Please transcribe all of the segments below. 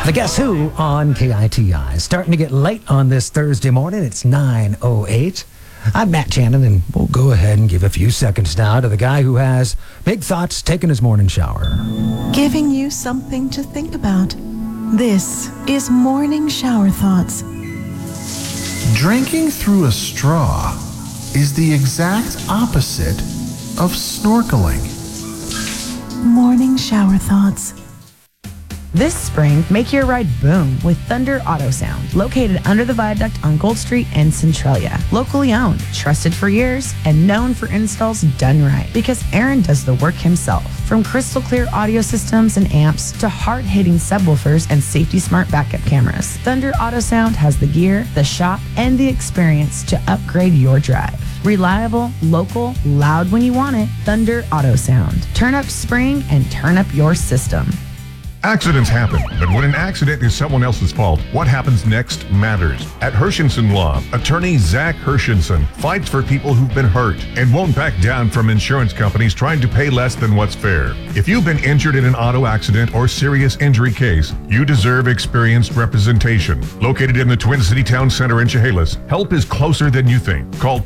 The Guess Who on KITI. Starting to get late on this Thursday morning. It's 9:08. I'm Matt Channon, and we'll go ahead and give a few seconds now to the guy who has big thoughts taking his morning shower. Giving you something to think about. This is Morning Shower Thoughts. Drinking through a straw is the exact opposite of snorkeling. Morning Shower Thoughts. This spring, make your ride boom with Thunder Auto Sound, located under the viaduct on Gold Street in Centralia. Locally owned, trusted for years, and known for installs done right, because Aaron does the work himself. From crystal clear audio systems and amps to hard-hitting subwoofers and safety smart backup cameras, Thunder Auto Sound has the gear, the shop, and the experience to upgrade your drive. Reliable, local, loud when you want it, Thunder Auto Sound. Turn up spring and turn up your system. Accidents happen, but when an accident is someone else's fault, what happens next matters. At Hershenson Law, attorney Zach Hershenson fights for people who've been hurt and won't back down from insurance companies trying to pay less than what's fair. If you've been injured in an auto accident or serious injury case, you deserve experienced representation. Located in the Twin City Town Center in Chehalis, help is closer than you think. Call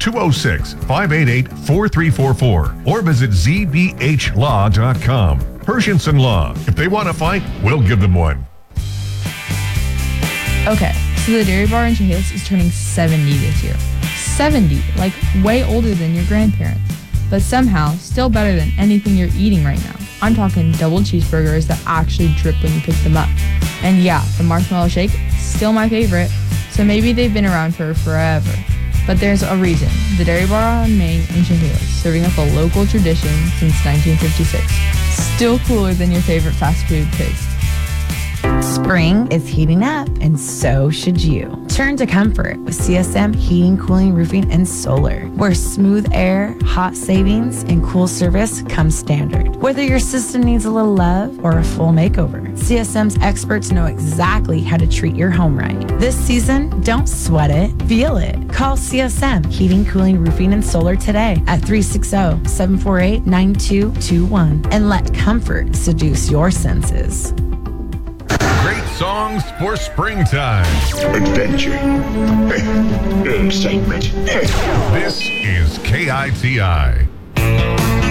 206-588-4344 or visit zbhlaw.com. Hershenson Law. If they want to fight, we'll give them one. Okay, so the Dairy Bar in Chehalis is turning 70 this year. 70, like way older than your grandparents. But somehow, still better than anything you're eating right now. I'm talking double cheeseburgers that actually drip when you pick them up. And yeah, the marshmallow shake, still my favorite. So maybe they've been around for forever. But there's a reason. The Dairy Bar on Main in Chehalis, serving up a local tradition since 1956. Still cooler than your favorite fast food place. Spring is heating up, and so should you. Turn to comfort with CSM Heating, Cooling, Roofing, and Solar, where smooth air, hot savings, and cool service come standard. Whether your system needs a little love or a full makeover, CSM's experts know exactly how to treat your home right. This season, don't sweat it, feel it. Call CSM Heating, Cooling, Roofing, and Solar today at 360-748-9221 and let comfort seduce your senses. Great songs for springtime. Adventure. Excitement. This is KITI.